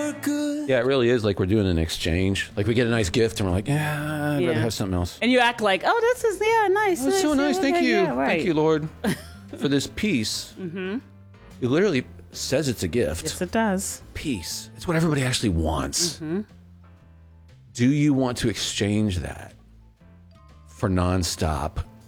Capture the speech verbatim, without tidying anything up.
good. Yeah, it really is like we're doing an exchange. Like we get a nice gift and we're like, yeah, I'd Yeah. rather have something else. And you act like, oh, this is, yeah, nice. That's so nice. Thank Okay, you. yeah, right. Thank you, Lord, for this peace. Mm-hmm. It literally says it's a gift. Yes, it does. Peace. It's what everybody actually wants. Mm-hmm. Do you want to exchange that for nonstop